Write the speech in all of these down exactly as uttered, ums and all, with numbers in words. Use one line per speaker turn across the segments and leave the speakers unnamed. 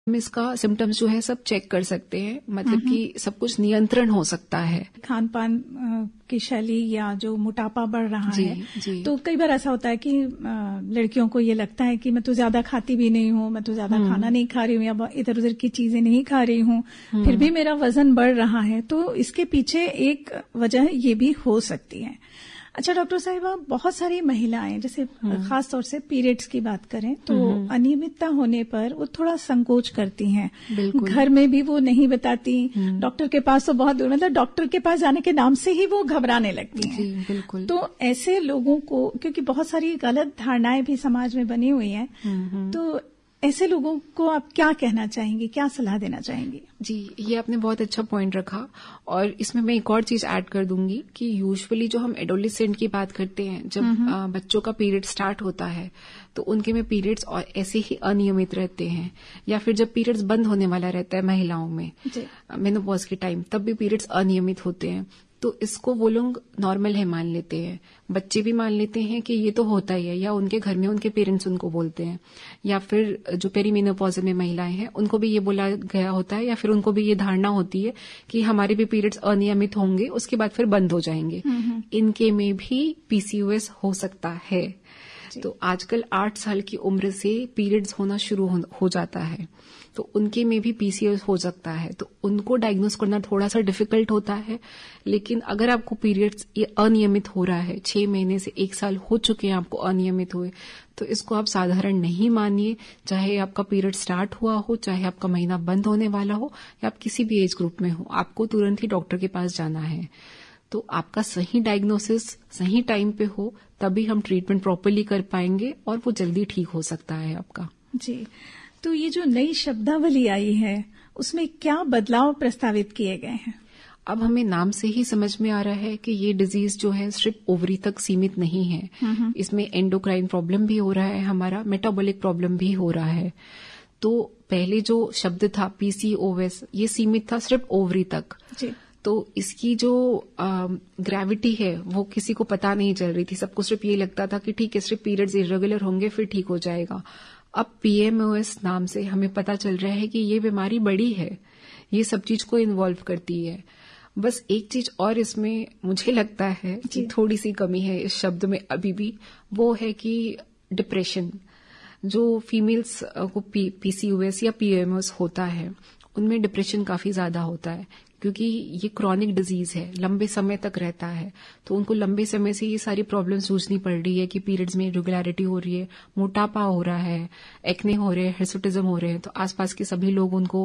हम इसका सिम्टम्स जो है सब चेक कर सकते हैं, मतलब कि सब कुछ नियंत्रण हो सकता है।
खान पान की शैली या जो मोटापा बढ़ रहा
जी,
है
जी।
तो कई बार ऐसा होता है कि लड़कियों को ये लगता है कि मैं तो ज्यादा खाती भी नहीं हूँ, मैं तो ज्यादा खाना नहीं खा रही हूँ या इधर उधर की चीजें नहीं खा रही हूँ, फिर भी मेरा वजन बढ़ रहा है। तो इसके पीछे एक वजह ये भी हो सकती है। अच्छा डॉक्टर साहिबा, बहुत सारी महिलाएं जैसे खास तौर से पीरियड्स की बात करें तो अनियमितता होने पर वो थोड़ा संकोच करती हैं, घर में भी वो नहीं बताती, डॉक्टर के पास तो बहुत दूर, मतलब डॉक्टर के पास जाने के नाम से ही वो घबराने लगती हैं।
जी, बिल्कुल।
तो ऐसे लोगों को, क्योंकि बहुत सारी गलत धारणाएं भी समाज में बनी हुई हैं, तो ऐसे लोगों को आप क्या कहना चाहेंगी, क्या सलाह देना चाहेंगी?
जी, ये आपने बहुत अच्छा पॉइंट रखा और इसमें मैं एक और चीज ऐड कर दूंगी कि यूजुअली जो हम एडोलेसेंट की बात करते हैं, जब आ, बच्चों का पीरियड स्टार्ट होता है तो उनके में पीरियड्स और ऐसे ही अनियमित रहते हैं, या फिर जब पीरियड्स बंद होने वाला रहता है महिलाओं में मेनोपॉज के टाइम, तब भी पीरियड्स अनियमित होते हैं। तो इसको वो लोग नॉर्मल है मान लेते हैं, बच्चे भी मान लेते हैं कि ये तो होता ही है, या उनके घर में उनके पेरेंट्स उनको बोलते हैं, या फिर जो पेरीमेनोपॉज में महिलाएं हैं उनको भी ये बोला गया होता है, या फिर उनको भी ये धारणा होती है कि हमारे भी पीरियड्स अनियमित होंगे, उसके बाद फिर बंद हो जाएंगे। इनके में भी पीसीओएस हो सकता है। तो आजकल आठ साल की उम्र से पीरियड्स होना शुरू हो, हो जाता है, तो उनके में भी पीसीओएस हो सकता है। तो उनको डायग्नोस करना थोड़ा सा डिफिकल्ट होता है, लेकिन अगर आपको पीरियड्स ये अनियमित हो रहा है, छह महीने से एक साल हो चुके हैं आपको अनियमित हुए, तो इसको आप साधारण नहीं मानिए। चाहे आपका पीरियड स्टार्ट हुआ हो, चाहे आपका महीना बंद होने वाला हो, या आप किसी भी एज ग्रुप में हो, आपको तुरंत ही डॉक्टर के पास जाना है। तो आपका सही डायग्नोसिस सही टाइम पे हो, तभी हम ट्रीटमेंट प्रॉपरली कर पाएंगे और वो जल्दी ठीक हो सकता है आपका।
जी, तो ये जो नई शब्दावली आई है उसमें क्या बदलाव प्रस्तावित किए गए हैं?
अब हमें नाम से ही समझ में आ रहा है कि ये डिजीज जो है सिर्फ ओवरी तक सीमित नहीं है, इसमें एंडोक्राइन प्रॉब्लम भी हो रहा है, हमारा मेटाबॉलिक प्रॉब्लम भी हो रहा है। तो पहले जो शब्द था पीसीओएस, ये सीमित था सिर्फ ओवरी तक। जी। तो इसकी जो ग्रेविटी है वो किसी को पता नहीं चल रही थी, सबको सिर्फ ये लगता था कि ठीक है सिर्फ पीरियड्स इरेगुलर होंगे फिर ठीक हो जाएगा। अब पीएमओएस नाम से हमें पता चल रहा है कि ये बीमारी बड़ी है, ये सब चीज को इन्वॉल्व करती है। बस एक चीज और इसमें मुझे लगता है कि थोड़ी सी कमी है इस शब्द में अभी भी, वो है कि डिप्रेशन। जो फीमेल्स को पीसीओएस या पीएमओएस होता है उनमें डिप्रेशन काफी ज्यादा होता है, क्योंकि ये क्रॉनिक डिजीज है, लंबे समय तक रहता है, तो उनको लंबे समय से ये सारी प्रॉब्लम्स जूझनी पड़ रही है कि पीरियड्स में इरेगुलरिटी हो रही है, मोटापा हो रहा है, एक्ने हो रहे हैं, हिर्सुटिज्म हो रहे हैं। तो आसपास के सभी लोग उनको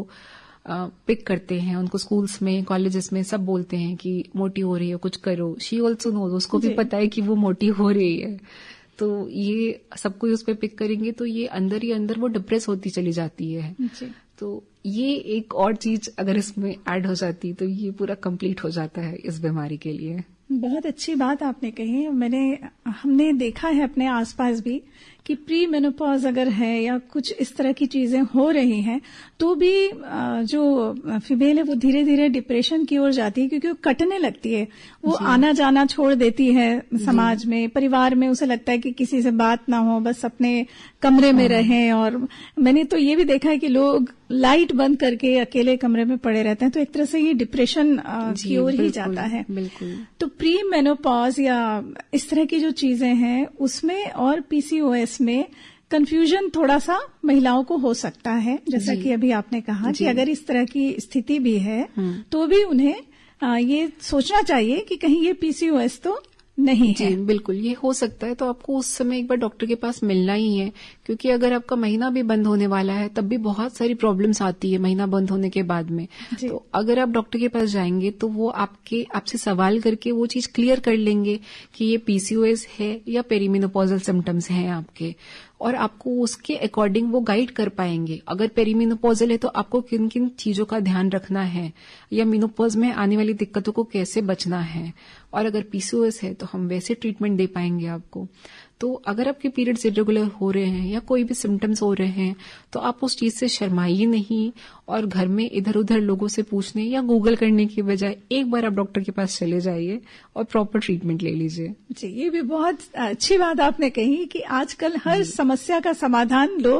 पिक करते हैं, उनको स्कूल्स में कॉलेजेस में सब बोलते हैं कि मोटी हो रही है, कुछ करो। शी ऑल्सो नो, उसको भी पता है कि वो मोटी हो रही है। तो ये सब कोई उस पर पिक करेंगे तो ये अंदर ही अंदर वो डिप्रेस होती चली जाती है। तो ये एक और चीज अगर इसमें ऐड हो जाती तो ये पूरा कंप्लीट हो जाता है इस बीमारी के लिए।
बहुत अच्छी बात आपने कही। मैंने हमने देखा है अपने आसपास भी कि प्री मेनोपॉज अगर है या कुछ इस तरह की चीजें हो रही हैं तो भी जो फीमेल है वो धीरे धीरे डिप्रेशन की ओर जाती है, क्योंकि वो कटने लगती है, वो आना जाना छोड़ देती है समाज में, परिवार में। उसे लगता है कि किसी से बात ना हो, बस अपने कमरे में रहें। और मैंने तो ये भी देखा है कि लोग लाइट बंद करके अकेले कमरे में पड़े रहते हैं, तो एक तरह से ये डिप्रेशन की ओर ही जाता है।
बिल्कुल।
तो प्री मेनोपॉज या इस तरह की जो चीजें हैं उसमें और पीसीओएस में कंफ्यूजन थोड़ा सा महिलाओं को हो सकता है, जैसा कि अभी आपने कहा कि अगर इस तरह की स्थिति भी है तो भी उन्हें ये सोचना चाहिए कि कहीं ये पीसीओएस तो नहीं
जी,
है।
बिल्कुल ये हो सकता है। तो आपको उस समय एक बार डॉक्टर के पास मिलना ही है, क्योंकि अगर आपका महीना भी बंद होने वाला है तब भी बहुत सारी प्रॉब्लम्स आती है महीना बंद होने के बाद में। तो अगर आप डॉक्टर के पास जाएंगे तो वो आपके आपसे सवाल करके वो चीज क्लियर कर लेंगे कि ये पीसीओएस है या पेरीमेनोपॉजल सिम्टम्स हैं आपके, और आपको उसके अकॉर्डिंग वो गाइड कर पाएंगे। अगर पेरीमेनोपॉजल है तो आपको किन किन चीजों का ध्यान रखना है, या मेनोपॉज में आने वाली दिक्कतों को कैसे बचना है, और अगर पीसीओएस है तो हम वैसे ट्रीटमेंट दे पाएंगे आपको। तो अगर आपके पीरियड्स इरेगुलर हो रहे हैं या कोई भी सिम्टम्स हो रहे हैं तो आप उस चीज से शर्माइए नहीं, और घर में इधर उधर लोगों से पूछने या गूगल करने की बजाय एक बार आप डॉक्टर के पास चले जाइए और प्रॉपर ट्रीटमेंट ले लीजिए।
जी, ये भी बहुत अच्छी बात आपने कही कि आजकल हर समस्या का समाधान लोग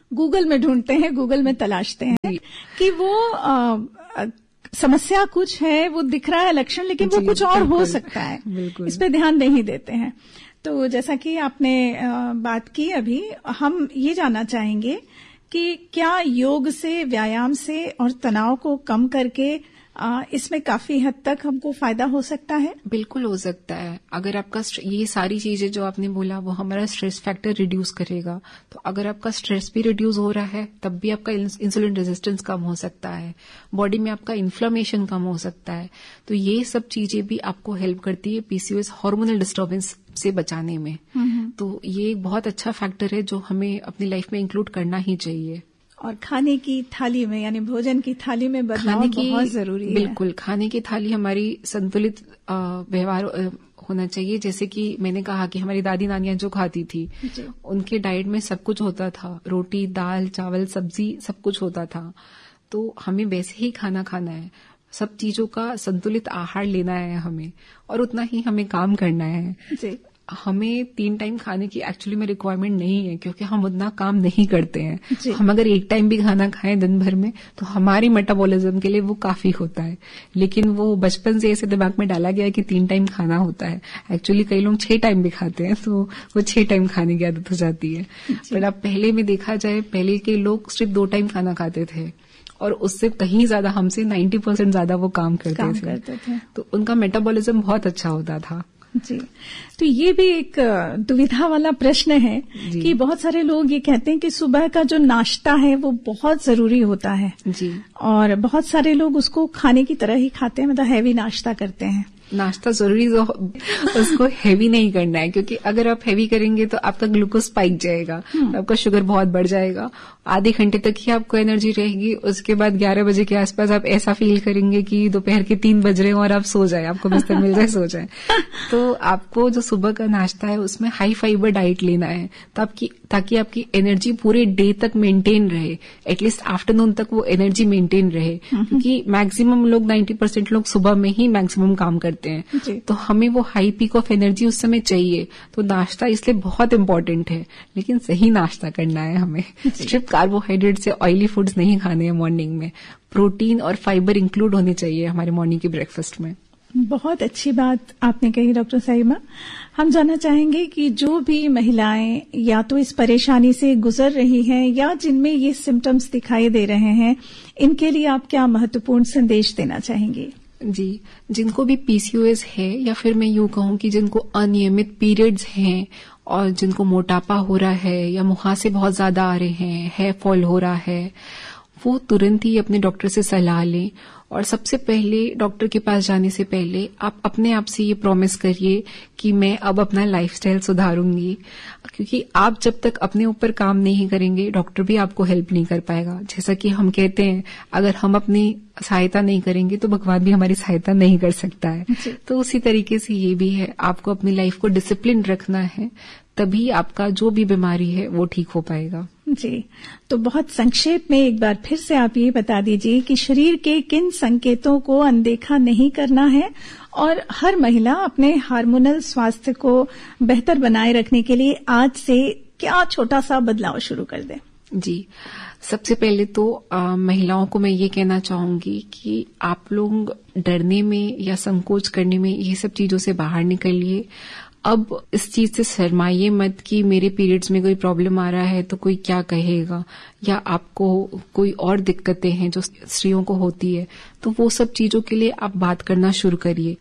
गूगल में ढूंढते हैं, गूगल में तलाशते हैं कि वो आ, आ, समस्या कुछ है, वो दिख रहा है लक्षण, लेकिन वो कुछ और हो सकता है, इस पे ध्यान नहीं देते हैं। तो जैसा कि आपने बात की अभी, हम ये जानना चाहेंगे कि क्या योग से, व्यायाम से और तनाव को कम करके आ, इसमें काफी हद तक हमको फायदा हो सकता है?
बिल्कुल हो सकता है। अगर आपका ये सारी चीजें जो आपने बोला वो हमारा स्ट्रेस फैक्टर रिड्यूस करेगा, तो अगर आपका स्ट्रेस भी रिड्यूस हो रहा है तब भी आपका इंसुलिन रेजिस्टेंस कम हो सकता है, बॉडी में आपका इन्फ्लेमेशन कम हो सकता है। तो ये सब चीजें भी आपको हेल्प करती है पीसीओएस हार्मोनल डिस्टर्बेंस से बचाने में। तो ये एक बहुत अच्छा फैक्टर है जो हमें अपनी लाइफ में इंक्लूड करना ही चाहिए।
और खाने की थाली में, यानी भोजन की थाली में बदलाव बहुत जरूरी है।
बिल्कुल, खाने की थाली हमारी संतुलित व्यवहार होना चाहिए। जैसे कि मैंने कहा कि हमारी दादी नानियां जो खाती थी, उनके डाइट में सब कुछ होता था, रोटी, दाल, चावल, सब्जी, सब कुछ होता था। तो हमें वैसे ही खाना खाना है, सब चीजों का संतुलित आहार लेना है हमें, और उतना ही हमें काम करना है जी। हमें तीन टाइम खाने की एक्चुअली में रिक्वायरमेंट नहीं है, क्योंकि हम उतना काम नहीं करते हैं। हम अगर एक टाइम भी खाना खाएं दिन भर में तो हमारी मेटाबॉलिज्म के लिए वो काफी होता है। लेकिन वो बचपन से ऐसे दिमाग में डाला गया है कि तीन टाइम खाना होता है। एक्चुअली कई लोग छह टाइम भी खाते हैं, तो वो छह टाइम खाने की आदत हो जाती है। पर अब पहले में देखा जाए, पहले के लोग सिर्फ दो टाइम खाना खाते थे और उससे कहीं ज्यादा, हमसे नब्बे परसेंट ज्यादा वो काम करते
काम
थे,
करते थे।
तो उनका मेटाबॉलिज्म बहुत अच्छा होता था
जी। तो ये भी एक दुविधा वाला प्रश्न है कि बहुत सारे लोग ये कहते हैं कि सुबह का जो नाश्ता है वो बहुत जरूरी होता है
जी,
और बहुत सारे लोग उसको खाने की तरह ही खाते हैं, मतलब हैवी नाश्ता करते हैं।
नाश्ता जरूरी तो उसको हैवी नहीं करना है, क्योंकि अगर आप हैवी करेंगे तो आपका ग्लूकोज स्पाइक जाएगा, तो आपका शुगर बहुत बढ़ जाएगा। आधे घंटे तक ही आपको एनर्जी रहेगी, उसके बाद ग्यारह बजे के आसपास आप ऐसा फील करेंगे कि दोपहर के तीन बज रहे हो और आप सो जाए, आपको बिस्तर मिल जाए, सो जाए। तो आपको जो सुबह का नाश्ता है उसमें हाई फाइबर डाइट लेना है, तो आपकी ताकि आपकी एनर्जी पूरे डे तक मेंटेन रहे, एटलीस्ट आफ्टरनून तक वो एनर्जी मेंटेन रहे, क्योंकि मैक्सिमम लोग नाइन्टी परसेंट लोग सुबह में ही मैक्सिमम काम करते हैं। तो हमें वो हाई पीक ऑफ एनर्जी उस समय चाहिए, तो नाश्ता इसलिए बहुत इंपॉर्टेंट है। लेकिन सही नाश्ता करना है हमें, सिर्फ कार्बोहाइड्रेट से ऑयली फूड्स नहीं खाने हैं मॉर्निंग में, प्रोटीन और फाइबर इंक्लूड होने चाहिए हमारे मॉर्निंग के ब्रेकफास्ट में।
बहुत अच्छी बात आपने कही डॉक्टर साहिबा। हम जानना चाहेंगे कि जो भी महिलाएं या तो इस परेशानी से गुजर रही हैं या जिनमें ये सिम्टम्स दिखाई दे रहे हैं, इनके लिए आप क्या महत्वपूर्ण संदेश देना चाहेंगे?
जी, जिनको भी पीसीओएस है, या फिर मैं यूं कहूं कि जिनको अनियमित पीरियड्स हैं और जिनको मोटापा हो रहा है या मुहासे बहुत ज्यादा आ रहे हैं, हेयर फॉल हो रहा है, वो तुरंत ही अपने डॉक्टर से सलाह लें। और सबसे पहले डॉक्टर के पास जाने से पहले आप अपने आप से ये प्रॉमिस करिए कि मैं अब अपना लाइफस्टाइल सुधारूंगी, क्योंकि आप जब तक अपने ऊपर काम नहीं करेंगे डॉक्टर भी आपको हेल्प नहीं कर पाएगा। जैसा कि हम कहते हैं, अगर हम अपनी सहायता नहीं करेंगे तो भगवान भी हमारी सहायता नहीं कर सकता है। तो उसी तरीके से ये भी है, आपको अपनी लाइफ को डिसिप्लिन रखना है, तभी आपका जो भी बीमारी है वो ठीक हो पाएगा।
जी, तो बहुत संक्षेप में एक बार फिर से आप ये बता दीजिए कि शरीर के किन संकेतों को अनदेखा नहीं करना है और हर महिला अपने हार्मोनल स्वास्थ्य को बेहतर बनाए रखने के लिए आज से क्या छोटा सा बदलाव शुरू कर दें।
जी, सबसे पहले तो आ, महिलाओं को मैं ये कहना चाहूंगी कि आप लोग डरने में या संकोच करने में, ये सब चीजों से बाहर निकलिए। अब इस चीज से शर्माइए मत कि मेरे पीरियड्स में कोई प्रॉब्लम आ रहा है तो कोई क्या कहेगा, या आपको कोई और दिक्कतें हैं जो स्त्रियों को होती है, तो वो सब चीजों के लिए आप बात करना शुरू करिए।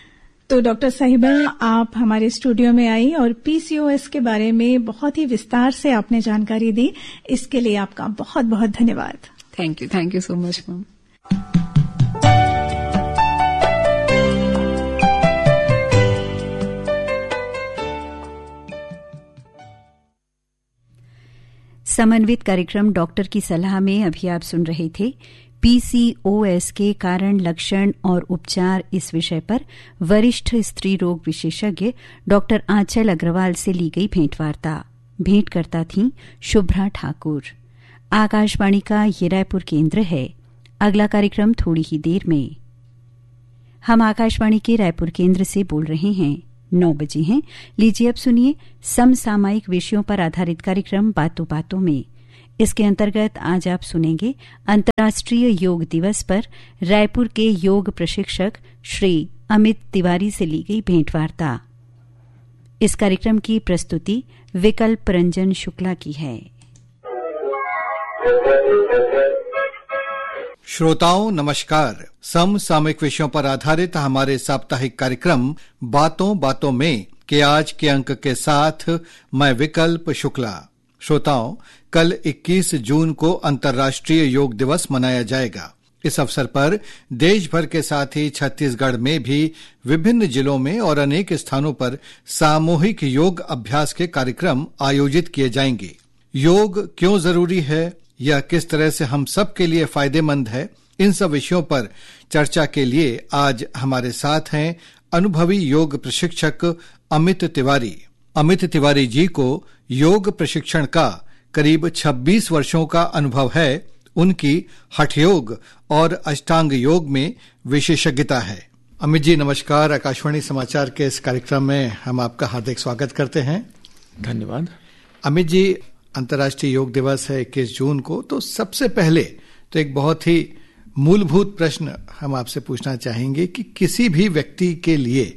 तो डॉक्टर साहिबा, आप हमारे स्टूडियो में आई और पीसीओएस के बारे में बहुत ही विस्तार से आपने जानकारी दी, इसके लिए आपका बहुत बहुत धन्यवाद।
Thank you, thank you so much ma'am.
समन्वित कार्यक्रम डॉक्टर की सलाह में अभी आप सुन रहे थे पीसीओएस के कारण, लक्षण और उपचार इस विषय पर वरिष्ठ स्त्री रोग विशेषज्ञ डॉक्टर आंचल अग्रवाल से ली गई भेंटवार्ता। भेंटकर्ता थीं शुभ्रा ठाकुर। आकाशवाणी का ये रायपुर केंद्र है। अगला कार्यक्रम थोड़ी ही देर में। हम आकाशवाणी के रायपुर केंद्र से बोल रहे हैं। नौ बजे हैं। लीजिए अब सुनिए समसामयिक विषयों पर आधारित कार्यक्रम बातों बातों में। इसके अंतर्गत आज आप सुनेंगे अंतर्राष्ट्रीय योग दिवस पर रायपुर के योग प्रशिक्षक श्री अमित तिवारी से ली गई भेंटवार्ता। इस कार्यक्रम की प्रस्तुति विकल्प रंजन शुक्ला की है।
श्रोताओं नमस्कार। समसामयिक विषयों पर आधारित हमारे साप्ताहिक कार्यक्रम बातों बातों में के आज के अंक के साथ मैं विकल्प शुक्ला। श्रोताओं, कल इक्कीस जून को अंतर्राष्ट्रीय योग दिवस मनाया जाएगा। इस अवसर पर देश भर के साथ ही छत्तीसगढ़ में भी विभिन्न जिलों में और अनेक स्थानों पर सामूहिक योग अभ्यास के कार्यक्रम आयोजित किए जाएंगे। योग क्यों जरूरी है, यह किस तरह से हम सब के लिए फायदेमंद है, इन सब विषयों पर चर्चा के लिए आज हमारे साथ हैं अनुभवी योग प्रशिक्षक अमित तिवारी। अमित तिवारी जी को योग प्रशिक्षण का करीब छब्बीस वर्षों का अनुभव है। उनकी हठ योग और अष्टांग योग में विशेषज्ञता है। अमित जी नमस्कार। आकाशवाणी समाचार के इस कार्यक्रम में हम आपका हार्दिक स्वागत करते हैं।
धन्यवाद।
अमित जी, अंतर्राष्ट्रीय योग दिवस है इक्कीस जून को, तो सबसे पहले तो एक बहुत ही मूलभूत प्रश्न हम आपसे पूछना चाहेंगे कि किसी भी व्यक्ति के लिए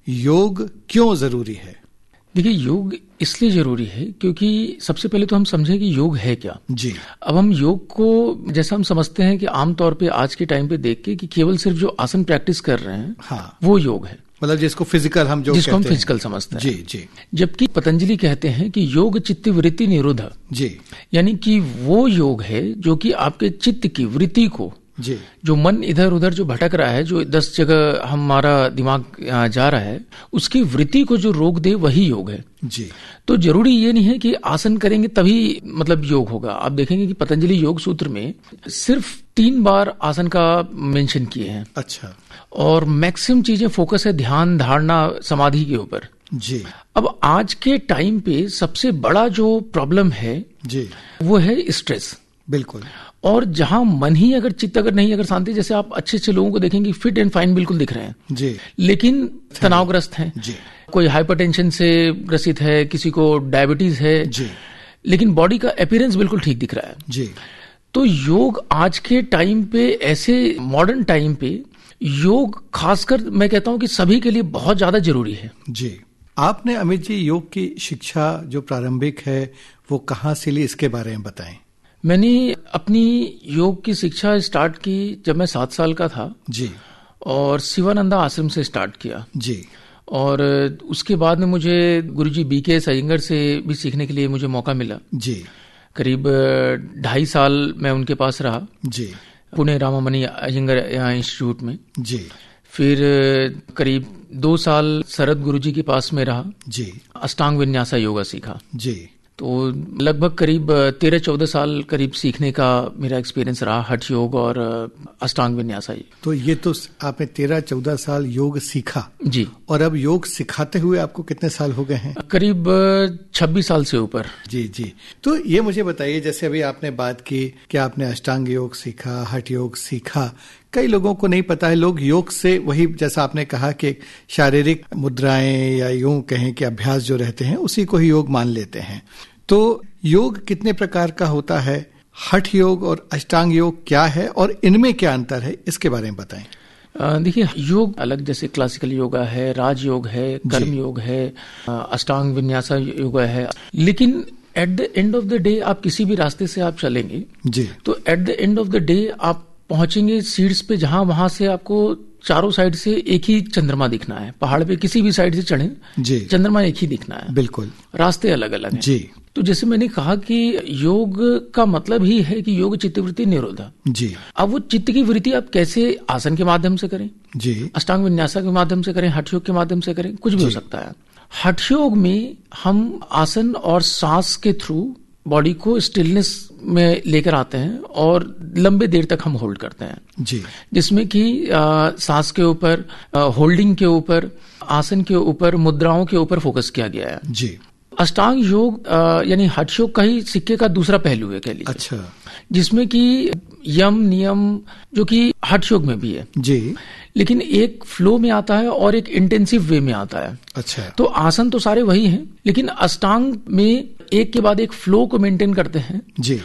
योग क्यों जरूरी है?
देखिए, योग इसलिए जरूरी है क्योंकि सबसे पहले तो हम समझें कि योग है क्या।
जी।
अब हम योग को जैसा हम समझते हैं कि आमतौर पे आज के टाइम पे देख के कि केवल सिर्फ जो आसन प्रैक्टिस कर रहे हैं,
हाँ,
वो योग है।
मतलब जिसको फिजिकल हम जो
जिसको हम
कहते
फिजिकल
हैं।
समझते हैं।
जी जी।
जबकि पतंजलि कहते हैं कि योग चित्त वृत्ति निरोध,
जी,
यानी कि वो योग है जो कि आपके चित्त की वृत्ति को,
जी,
जो मन इधर उधर जो भटक रहा है, जो दस जगह हमारा दिमाग जा रहा है, उसकी वृत्ति को जो रोक दे वही योग है।
जी।
तो जरूरी ये नहीं है कि आसन करेंगे तभी मतलब योग होगा। आप देखेंगे कि पतंजलि योग सूत्र में सिर्फ तीन बार आसन का मेंशन किए हैं।
अच्छा।
और मैक्सिमम चीजें फोकस है ध्यान, धारणा, समाधि के ऊपर।
जी।
अब आज के टाइम पे सबसे बड़ा जो प्रॉब्लम है, जी, वो है स्ट्रेस।
बिल्कुल।
और जहां मन ही अगर चित्त अगर नहीं, अगर शांति, जैसे आप अच्छे अच्छे लोगों को देखेंगे फिट एंड फाइन बिल्कुल दिख रहे हैं,
जी,
लेकिन तनावग्रस्त हैं।
जी।
कोई हाइपरटेंशन से ग्रसित है, किसी को डायबिटीज है, जी, लेकिन बॉडी का अपीयरेंस बिल्कुल ठीक दिख रहा है।
जी।
तो योग आज के टाइम पे, ऐसे मॉडर्न टाइम पे योग खासकर मैं कहता हूं कि सभी के लिए बहुत ज्यादा जरूरी है।
जी। आपने अमित जी योग की शिक्षा जो प्रारंभिक है वो कहाँ से ली, इसके बारे में बताएं।
मैंने अपनी योग की शिक्षा स्टार्ट की जब मैं सात साल का था।
जी।
और शिवानंदा आश्रम से स्टार्ट किया।
जी।
और उसके बाद में मुझे गुरुजी बी के अयंगर से भी सीखने के लिए मुझे मौका मिला।
जी।
करीब ढाई साल मैं उनके पास रहा।
जी।
पुणे रामामणि अयंगर इंस्टीट्यूट में।
जी।
फिर करीब दो साल शरद गुरुजी के पास में रहा।
जी।
अष्टांग विन्यासा योगा सीखा।
जी।
तो लगभग करीब तेरह चौदह साल करीब सीखने का मेरा एक्सपीरियंस रहा हठ योग और अष्टांग विन्यासा।
तो ये तो आपने तेरह चौदह साल योग सीखा।
जी।
और अब योग सिखाते हुए आपको कितने साल हो गए हैं?
करीब छब्बीस साल से ऊपर।
जी जी। तो ये मुझे बताइए, जैसे अभी आपने बात की कि आपने अष्टांग योग सीखा, हठ योग सीखा, कई लोगों को नहीं पता है। लोग योग से वही, जैसा आपने कहा कि शारीरिक मुद्राएं या यूं कहें कि अभ्यास जो रहते हैं उसी को ही योग मान लेते हैं। तो योग कितने प्रकार का होता है? हठ योग और अष्टांग योग क्या है और इनमें क्या अंतर है, इसके बारे में बताएं।
देखिए, योग अलग, जैसे क्लासिकल योगा है, राजयोग है, कर्म योग है, अष्टांग विन्यासा योगा है, लेकिन at the end of the day आप किसी भी रास्ते से आप चलेंगे जी, तो at the end of the day आप पहुंचेंगे सीट्स पे, जहां वहां से आपको चारों साइड से एक ही चंद्रमा दिखना है। पहाड़ पे किसी भी साइड से चढ़े जी, चंद्रमा एक ही दिखना है।
बिल्कुल।
रास्ते अलग अलग हैं
जी।
तो जैसे मैंने कहा कि योग का मतलब ही है कि योग चित्तवृत्ति निरोधा।
जी।
अब वो चित्त की वृत्ति आप कैसे आसन के माध्यम से करें जी, अष्टांग विन्यासा के माध्यम से करें, हठ योग के माध्यम से करें, कुछ भी हो सकता है। हठ योग में हम आसन और सांस के थ्रू बॉडी को स्टिलनेस में लेकर आते हैं और लंबे देर तक हम होल्ड करते हैं जी, जिसमें कि सांस के ऊपर, होल्डिंग के ऊपर, आसन के ऊपर, मुद्राओं के ऊपर फोकस किया गया है जी। अष्टांग योग यानी हठ योग का ही सिक्के का दूसरा पहलू है, कह लीजिए। अच्छा। जिसमें कि यम नियम जो कि हठ योग में भी है जी, लेकिन एक फ्लो में आता है और एक इंटेंसिव वे में आता है। अच्छा। तो आसन तो सारे वही हैं, लेकिन अष्टांग में एक के बाद एक फ्लो को मेंटेन करते हैं जी,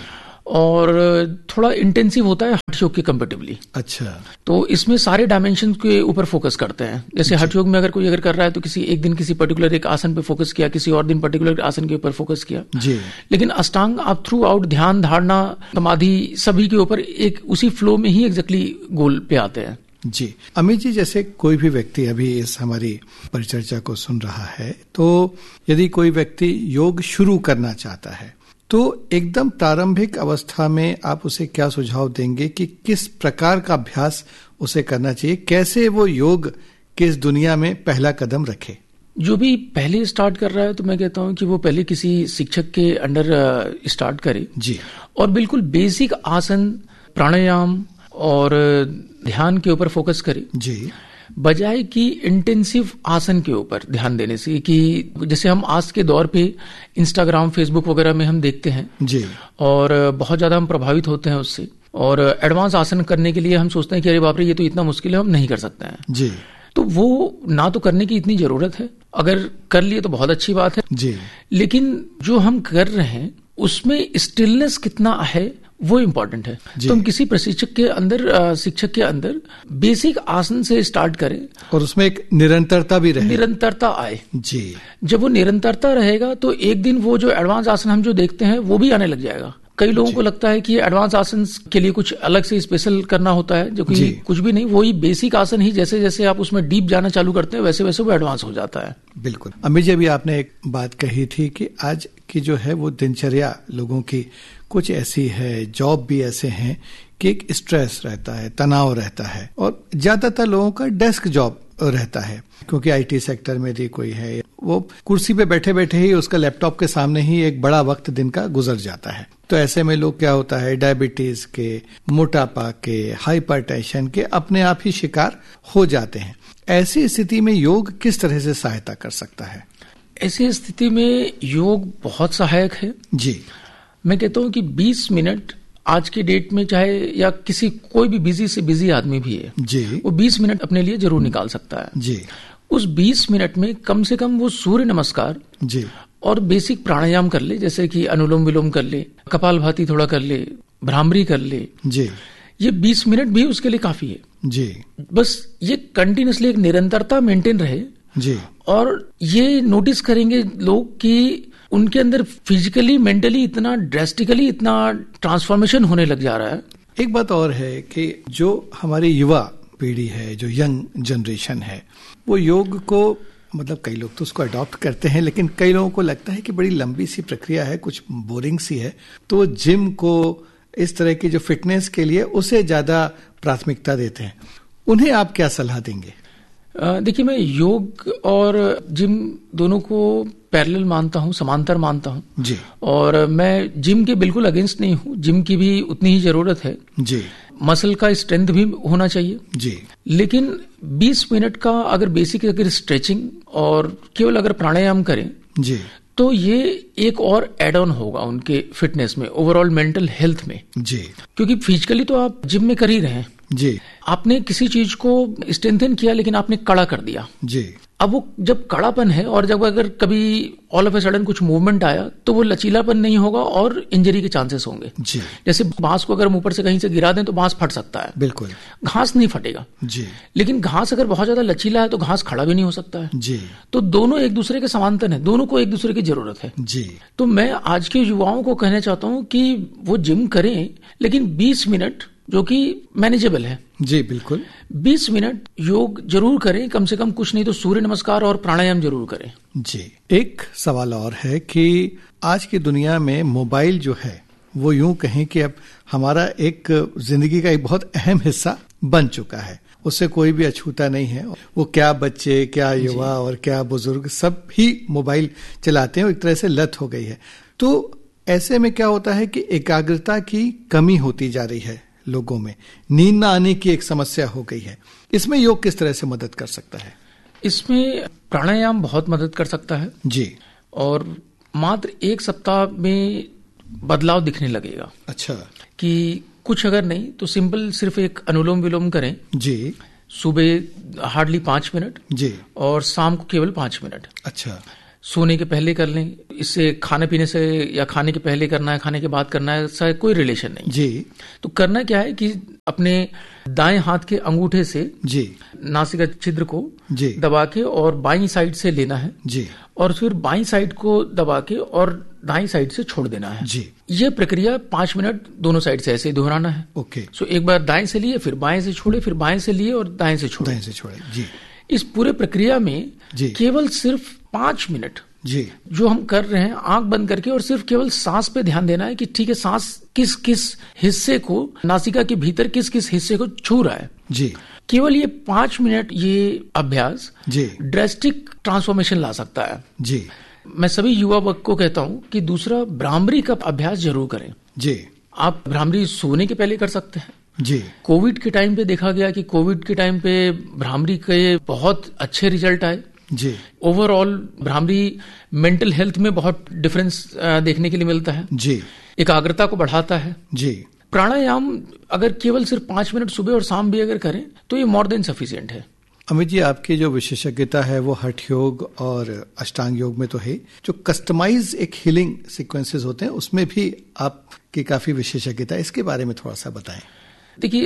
और थोड़ा इंटेंसिव होता है हठ योग के कंपेटिवली।
अच्छा।
तो इसमें सारे डायमेंशन के ऊपर फोकस करते हैं। जैसे हठ योग में अगर कोई अगर कर रहा है तो किसी एक दिन किसी पर्टिकुलर एक आसन पे फोकस किया, किसी और दिन पर्टिकुलर आसन के ऊपर फोकस किया
जी।
लेकिन अष्टांग आप थ्रू आउट ध्यान, धारणा, समाधि सभी के ऊपर एक उसी फ्लो में ही एग्जैक्टली गोल पे आते हैं।
जी। अमित जी, जैसे कोई भी व्यक्ति अभी इस हमारी परिचर्चा को सुन रहा है, तो यदि कोई व्यक्ति योग शुरू करना चाहता है तो एकदम प्रारंभिक अवस्था में आप उसे क्या सुझाव देंगे कि किस प्रकार का अभ्यास उसे करना चाहिए, कैसे वो योग के इस दुनिया में पहला कदम रखे?
जो भी पहले स्टार्ट कर रहा है तो मैं कहता हूं कि वो पहले किसी शिक्षक के अंडर स्टार्ट करे
जी,
और बिल्कुल बेसिक आसन, प्राणायाम और ध्यान के ऊपर फोकस करे जी, बजाय कि इंटेंसिव आसन के ऊपर ध्यान देने से। कि जैसे हम आज के दौर पे इंस्टाग्राम, फेसबुक वगैरह में हम देखते हैं जी, और बहुत ज्यादा हम प्रभावित होते हैं उससे, और एडवांस आसन करने के लिए हम सोचते हैं कि अरे बाप रे ये तो इतना मुश्किल है, हम नहीं कर सकते हैं जी। तो वो ना तो करने की इतनी जरूरत है, अगर कर लिए तो बहुत अच्छी बात है जी, लेकिन जो हम कर रहे हैं उसमें स्टिलनेस कितना है वो इम्पोर्टेंट है। तो हम किसी प्रशिक्षक के अंदर, शिक्षक के अंदर बेसिक आसन से स्टार्ट करें
और उसमें एक निरंतरता भी रहे,
निरंतरता आए जी। जब वो निरंतरता रहेगा तो एक दिन वो जो एडवांस आसन हम जो देखते हैं वो भी आने लग जाएगा। कई लोगों को लगता है कि एडवांस आसन के लिए कुछ अलग से स्पेशल करना होता है, जो कि कुछ भी नहीं, वही बेसिक आसन ही जैसे जैसे आप उसमें डीप जाना चालू करते हैं वैसे वैसे वो एडवांस हो जाता है।
बिल्कुल। अमित जी, अभी आपने एक बात कही थी कि आज की जो है वो दिनचर्या लोगों की कुछ ऐसी है, जॉब भी ऐसे हैं कि एक स्ट्रेस रहता है, तनाव रहता है, और ज्यादातर लोगों का डेस्क जॉब रहता है, क्योंकि आईटी सेक्टर में भी कोई है, वो कुर्सी पे बैठे बैठे ही उसका लैपटॉप के सामने ही एक बड़ा वक्त दिन का गुजर जाता है। तो ऐसे में लोग क्या होता है, डायबिटीज के, मोटापा के, हाइपरटेंशन के अपने आप ही शिकार हो जाते हैं। ऐसी स्थिति में योग किस तरह से सहायता कर सकता है?
ऐसी स्थिति में योग बहुत सहायक है जी। मैं कहता हूं कि बीस मिनट आज के डेट में, चाहे या किसी कोई भी बिजी से बिजी आदमी भी है जी, वो बीस मिनट अपने लिए जरूर निकाल सकता है जी। उस बीस मिनट में कम से कम वो सूर्य नमस्कार जी और बेसिक प्राणायाम कर ले, जैसे कि अनुलोम विलोम कर ले, कपालभाति थोड़ा कर ले, भ्रामरी कर ले जी। ये बीस मिनट भी उसके लिए काफी है जी। बस ये कंटिन्यूसली एक निरंतरता मेंटेन रहे जी, और ये नोटिस करेंगे लोग कि उनके अंदर फिजिकली, मेंटली इतना ड्रेस्टिकली इतना ट्रांसफॉर्मेशन होने लग जा रहा है।
एक बात और है कि जो हमारी युवा पीढ़ी है, जो यंग जनरेशन है, वो योग को, मतलब कई लोग तो उसको अडॉप्ट करते हैं, लेकिन कई लोगों को लगता है कि बड़ी लंबी सी प्रक्रिया है, कुछ बोरिंग सी है, तो जिम को, इस तरह की जो फिटनेस के लिए उसे ज्यादा प्राथमिकता देते हैं। उन्हें आप क्या सलाह देंगे?
देखिए, मैं योग और जिम दोनों को पैरेलल मानता हूँ, समांतर मानता हूँ जी। और मैं जिम के बिल्कुल अगेंस्ट नहीं हूँ, जिम की भी उतनी ही जरूरत है जी। मसल का स्ट्रेंथ भी होना चाहिए जी, लेकिन बीस मिनट का अगर बेसिक अगर स्ट्रेचिंग और केवल अगर प्राणायाम करें जी, तो ये एक और एड ऑन होगा उनके फिटनेस में, ओवरऑल मेंटल हेल्थ में जी। क्योंकि फिजिकली तो आप जिम में कर ही रहे हैं जी, आपने किसी चीज को स्ट्रेंथन किया लेकिन आपने कड़ा कर दिया जी। अब वो जब कड़ापन है और जब अगर कभी ऑल ऑफ ए सडन कुछ मूवमेंट आया तो वो लचीलापन नहीं होगा और इंजरी के चांसेस होंगे जी। जैसे बांस को अगर हम ऊपर से कहीं से गिरा दें तो बांस फट सकता है, बिल्कुल, घास नहीं फटेगा जी। लेकिन घास अगर बहुत ज्यादा लचीला है तो घास खड़ा भी नहीं हो सकता है जी। तो दोनों एक दूसरे के समांतर है, दोनों को एक दूसरे की जरूरत है जी। तो मैं आज के युवाओं को कहना चाहता हूँ कि वो जिम करें, लेकिन बीस मिनट जो कि मैनेजेबल है
जी, बिल्कुल,
बीस मिनट योग जरूर करें, कम से कम कुछ नहीं तो सूर्य नमस्कार और प्राणायाम जरूर करें
जी। एक सवाल और है कि आज की दुनिया में मोबाइल जो है वो यूं कहें कि अब हमारा एक जिंदगी का एक बहुत अहम हिस्सा बन चुका है, उससे कोई भी अछूता नहीं है। वो क्या बच्चे, क्या युवा और क्या बुजुर्ग, सब ही मोबाइल चलाते हैं, एक तरह से लत हो गई है। तो ऐसे में क्या होता है कि एकाग्रता की कमी होती जा रही है लोगों में, नींद न आने की एक समस्या हो गई है। इसमें योग किस तरह से मदद कर सकता है?
इसमें प्राणायाम बहुत मदद कर सकता है जी, और मात्र एक सप्ताह में बदलाव दिखने लगेगा।
अच्छा,
कि कुछ अगर नहीं तो सिंपल सिर्फ एक अनुलोम विलोम करें जी, सुबह हार्डली पांच मिनट जी, और शाम को केवल पांच मिनट।
अच्छा,
सोने के पहले कर लें, इससे खाने पीने से या खाने के पहले करना है, खाने के बाद करना है, ऐसा कोई रिलेशन नहीं
जी।
तो करना क्या है कि अपने दाएं हाथ के अंगूठे से
जी
नासिका छिद्र को
जी
दबा के और बाईं साइड से लेना है
जी,
और फिर बाईं साइड को दबा के और दाईं साइड से छोड़ देना है
जी।
ये प्रक्रिया पांच मिनट दोनों साइड से ऐसे ही दोहराना है।
ओके।
सो एक बार दाएं से लिए, फिर बाएं से छोड़े, फिर बाएं से लिए और दाएं से छोड़े,
दाएं से छोड़े जी।
इस पूरे प्रक्रिया में
जी
केवल सिर्फ पांच मिनट
जी
जो हम कर रहे हैं आंख बंद करके, और सिर्फ केवल सांस पे ध्यान देना है कि ठीक है सांस किस किस हिस्से को, नासिका के भीतर किस किस हिस्से को छू रहा है
जी।
केवल ये पांच मिनट ये अभ्यास
जी
ड्रेस्टिक ट्रांसफॉर्मेशन ला सकता है
जी।
मैं सभी युवा वर्ग को कहता हूं कि दूसरा भ्रामरी का अभ्यास जरूर करें
जी।
आप भ्रामरी सोने के पहले कर सकते हैं
जी।
कोविड के टाइम पे देखा गया कि कोविड के टाइम पे भ्रामरी के बहुत अच्छे रिजल्ट आए
जी।
ओवरऑल भ्रामरी मेंटल हेल्थ में बहुत डिफरेंस देखने के लिए मिलता है
जी।
एकाग्रता को बढ़ाता है
जी।
प्राणायाम अगर केवल सिर्फ पांच मिनट सुबह और शाम भी अगर करें तो ये मोर देन सफिशिएंट है।
अमित जी, आपकी जो विशेषज्ञता है वो हठ योग और अष्टांग योग में तो है, जो कस्टमाइज एक हीलिंग सीक्वेंसेस होते हैं उसमें भी आपकी काफी विशेषज्ञता है, इसके बारे में थोड़ा सा बताएं।
देखिए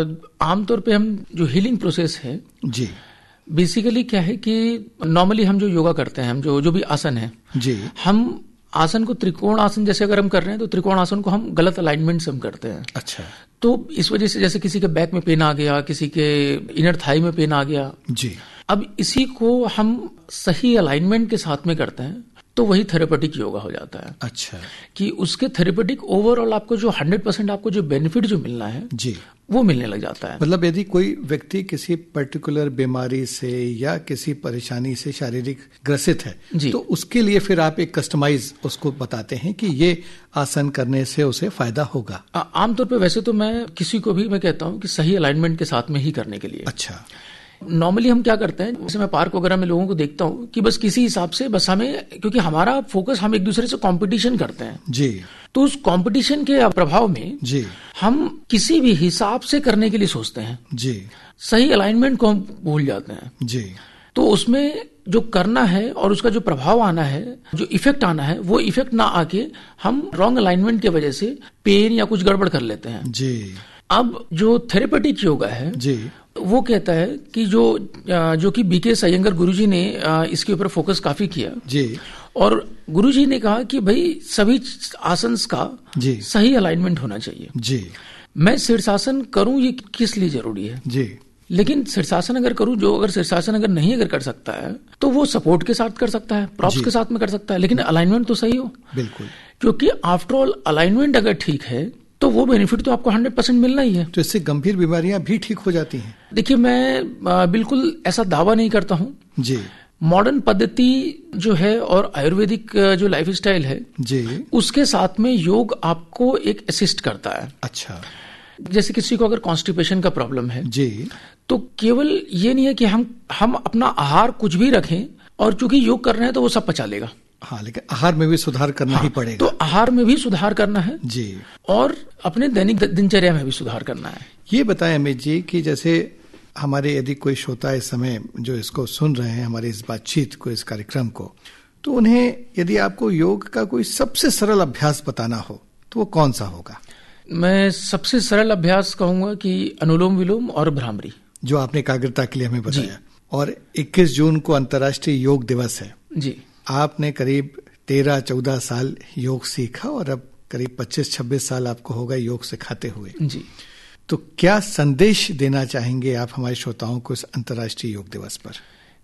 आमतौर पे हम जो हीलिंग प्रोसेस है
जी
बेसिकली क्या है कि नॉर्मली हम जो योगा करते हैं, हम जो जो भी आसन है जी, हम आसन को त्रिकोण आसन जैसे अगर हम कर रहे हैं तो त्रिकोण आसन को हम गलत अलाइनमेंट से हम करते हैं।
अच्छा।
तो इस वजह से जैसे किसी के बैक में पेन आ गया, किसी के इनर थाई में पेन आ गया
जी,
अब इसी को हम सही अलाइनमेंट के साथ में करते हैं तो वही थेरेपेटिक योगा हो जाता है।
अच्छा।
कि उसके थेरेपेटिक ओवरऑल आपको जो हंड्रेड परसेंट आपको जो बेनिफिट जो मिलना है जी वो मिलने लग जाता है।
मतलब यदि कोई व्यक्ति किसी पर्टिकुलर बीमारी से या किसी परेशानी से शारीरिक ग्रसित है तो उसके लिए फिर आप एक कस्टमाइज उसको बताते हैं कि ये आसन करने से उसे फायदा होगा।
आमतौर पे वैसे तो मैं किसी को भी मैं कहता हूं कि सही अलाइनमेंट के साथ में ही करने के लिए।
अच्छा।
नॉर्मली हम क्या करते हैं, जैसे मैं पार्क वगैरह में लोगों को देखता हूं कि बस किसी हिसाब से बस हमें, क्योंकि हमारा फोकस हम एक दूसरे से कंपटीशन करते हैं
जी,
तो उस कंपटीशन के प्रभाव में
जी
हम किसी भी हिसाब से करने के लिए सोचते हैं जी, सही अलाइनमेंट को हम भूल जाते हैं जी। तो उसमें जो करना है और उसका जो प्रभाव आना है, जो इफेक्ट आना है, वो इफेक्ट ना आके हम रॉन्ग अलाइनमेंट की वजह से पेन या कुछ गड़बड़ कर लेते हैं जी। अब जो थेरेपेटिक योगा है जी वो कहता है कि जो जो कि बीके सयंगर गुरुजी ने इसके ऊपर फोकस काफी किया जी, और गुरुजी ने कहा कि भाई सभी आसन्स का जी सही अलाइनमेंट होना चाहिए जी। मैं शीर्षासन करूं ये किस लिए जरूरी है जी, लेकिन शीर्षासन अगर करूं, जो अगर शीर्षासन अगर नहीं अगर कर सकता है तो वो सपोर्ट के साथ कर सकता है, प्रॉप्स के साथ में कर सकता है, लेकिन अलाइनमेंट तो सही हो। बिल्कुल, क्योंकि आफ्टर ऑल अलाइनमेंट अगर ठीक है तो वो बेनिफिट तो आपको हंड्रेड परसेंट मिलना ही है।
तो इससे गंभीर बीमारियां भी ठीक हो जाती हैं।
देखिए मैं बिल्कुल ऐसा दावा नहीं करता हूं जी। मॉडर्न पद्धति जो है और आयुर्वेदिक जो लाइफस्टाइल है जी, उसके साथ में योग आपको एक असिस्ट करता है।
अच्छा।
जैसे किसी को अगर कॉन्स्टिपेशन का प्रॉब्लम है जी, तो केवल ये नहीं है कि हम हम अपना आहार कुछ भी रखें और चूंकि योग कर रहे हैं तो वो सब पचा लेगा।
हाँ, लेकिन आहार में भी सुधार करना हाँ, ही पड़ेगा।
तो आहार में भी सुधार करना है जी, और अपने दैनिक दिनचर्या में भी सुधार करना है।
ये बताएं अमित जी कि जैसे हमारे यदि कोई श्रोता इस समय जो इसको सुन रहे हैं, हमारी इस बातचीत को, इस कार्यक्रम को, तो उन्हें यदि आपको योग का कोई सबसे सरल अभ्यास बताना हो तो वो कौन सा होगा?
मैं सबसे सरल अभ्यास कहूंगा कि अनुलोम विलोम और भ्रामरी,
जो आपने एकाग्रता के लिए हमें बताया। और इक्कीस जून को अंतर्राष्ट्रीय योग दिवस है जी। आपने करीब तेरह चौदह साल योग सीखा और अब करीब पच्चीस छब्बीस साल आपको होगा योग सिखाते हुए जी। तो क्या संदेश देना चाहेंगे आप हमारे श्रोताओं को इस अंतर्राष्ट्रीय योग दिवस पर?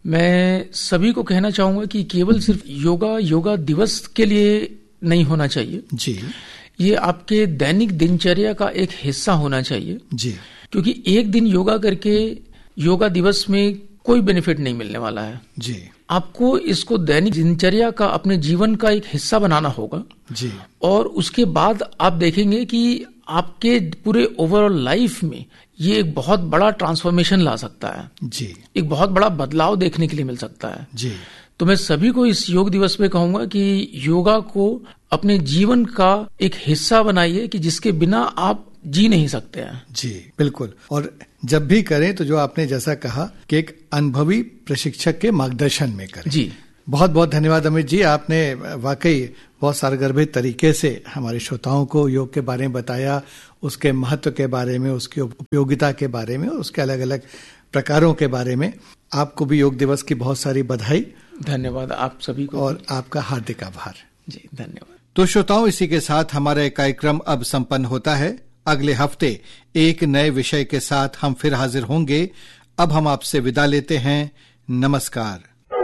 मैं सभी को कहना चाहूंगा कि केवल सिर्फ योगा योगा दिवस के लिए नहीं होना चाहिए जी, ये आपके दैनिक दिनचर्या का एक हिस्सा होना चाहिए जी। क्योंकि एक दिन योगा करके योगा दिवस में कोई बेनिफिट नहीं मिलने वाला है जी। आपको इसको दैनिक दिनचर्या का, अपने जीवन का एक हिस्सा बनाना होगा जी, और उसके बाद आप देखेंगे कि आपके पूरे ओवरऑल लाइफ में ये एक बहुत बड़ा ट्रांसफॉर्मेशन ला सकता है जी, एक बहुत बड़ा बदलाव देखने के लिए मिल सकता है जी। तो मैं सभी को इस योग दिवस पे कहूंगा कि योगा को अपने जीवन का एक हिस्सा बनाइए कि जिसके बिना आप जी नहीं सकते हैं
जी। बिल्कुल, और जब भी करें तो जो आपने जैसा कहा कि एक अनुभवी प्रशिक्षक के मार्गदर्शन में करें
जी।
बहुत बहुत धन्यवाद अमित जी, आपने वाकई बहुत सारगर्भित तरीके से हमारे श्रोताओं को योग के बारे में बताया, उसके महत्व के बारे में, उसकी उपयोगिता के बारे में, उसके अलग अलग प्रकारों के बारे में। आपको भी योग दिवस की बहुत सारी बधाई।
धन्यवाद आप सभी को
और आपका हार्दिक आभार।
जी धन्यवाद।
तो श्रोताओं, इसी के साथ हमारा एक कार्यक्रम अब संपन्न होता है। अगले हफ्ते एक नए विषय के साथ हम फिर हाजिर होंगे। अब हम आपसे विदा लेते हैं। नमस्कार।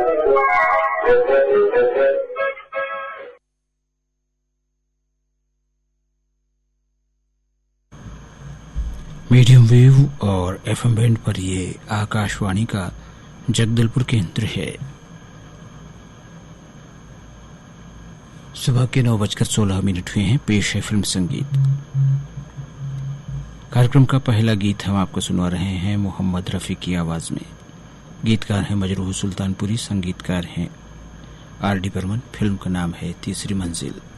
मीडियम वेव और एफएम बैंड पर ये आकाशवाणी का जगदलपुर केंद्र है। सुबह के नौ बजकर सोलह मिनट हुए हैं। पेश है फिल्म संगीत। कार्यक्रम का पहला गीत हम आपको सुना रहे हैं मोहम्मद रफी की आवाज में। गीतकार हैं मजरूह सुल्तानपुरी, संगीतकार हैं आर डी बर्मन। फिल्म का नाम है तीसरी मंजिल।